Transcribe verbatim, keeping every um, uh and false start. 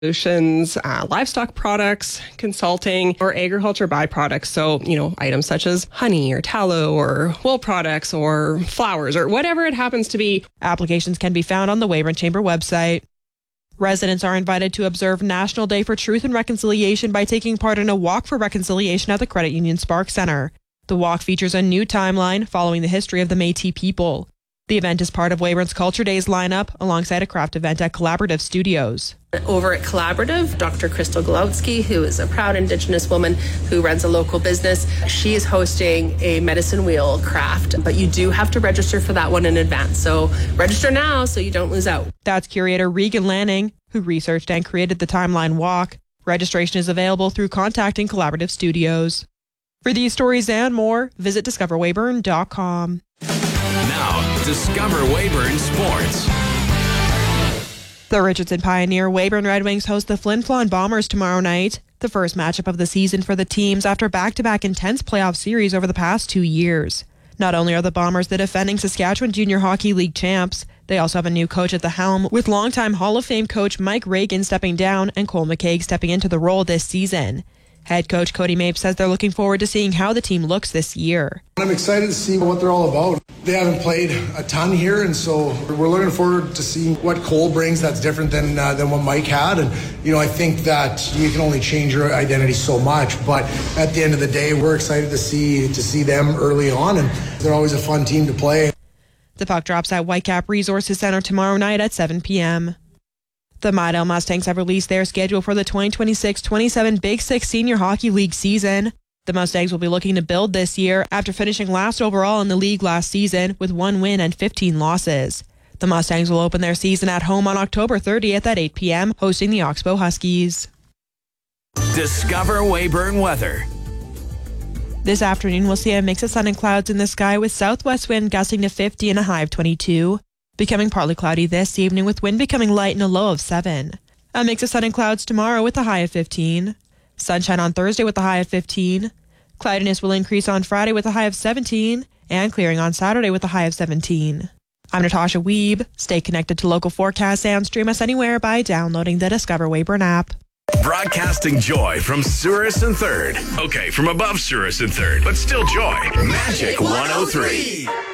solutions, uh, livestock products, consulting, or agriculture byproducts. So, you know, items such as honey or tallow or wool products or flowers or whatever it happens to be. Applications can be found on the Weyburn Chamber website. Residents are invited to observe National Day for Truth and Reconciliation by taking part in a walk for reconciliation at the Credit Union Spark Center. The walk features a new timeline following the history of the Métis people. The event is part of Weyburn's Culture Days lineup alongside a craft event at Collaborative Studios. Over at Collaborative, Doctor Crystal Golowski, who is a proud Indigenous woman who runs a local business, she is hosting a medicine wheel craft, but you do have to register for that one in advance. So register now so you don't lose out. That's curator Regan Lanning, who researched and created the Timeline Walk. Registration is available through contacting Collaborative Studios. For these stories and more, visit discover weyburn dot com. Now, Discover Weyburn Sports. The Richardson Pioneer Weyburn Red Wings host the Flin Flon Bombers tomorrow night, the first matchup of the season for the teams after back-to-back intense playoff series over the past two years. Not only are the Bombers the defending Saskatchewan Junior Hockey League champs, they also have a new coach at the helm, with longtime Hall of Fame coach Mike Reagan stepping down and Cole McCaig stepping into the role this season. Head coach Cody Mapes says they're looking forward to seeing how the team looks this year. I'm excited to see what they're all about. They haven't played a ton here, and so we're looking forward to seeing what Cole brings that's different than uh, than what Mike had. And, you know, I think that you can only change your identity so much, but at the end of the day, we're excited to see to see them early on, and they're always a fun team to play. The puck drops at Whitecap Resources Center tomorrow night at seven p.m. The Midale Mustangs have released their schedule for the twenty twenty-six twenty-seven Big Six Senior Hockey League season. The Mustangs will be looking to build this year after finishing last overall in the league last season with one win and fifteen losses. The Mustangs will open their season at home on October thirtieth at eight p.m., hosting the Oxbow Huskies. Discover Weyburn weather. This afternoon, we'll see a mix of sun and clouds in the sky with southwest wind gusting to fifty and a high of twenty-two. Becoming partly cloudy this evening with wind becoming light and a low of seven. A mix of sun and clouds tomorrow with a high of fifteen. Sunshine on Thursday with a high of fifteen. Cloudiness will increase on Friday with a high of seventeen. And clearing on Saturday with a high of seventeen. I'm Natasha Weeb. Stay connected to local forecasts and stream us anywhere by downloading the Discover Weyburn app. Broadcasting joy from Souris and Third. Okay, from above Souris and Third, but still joy. Magic one oh three.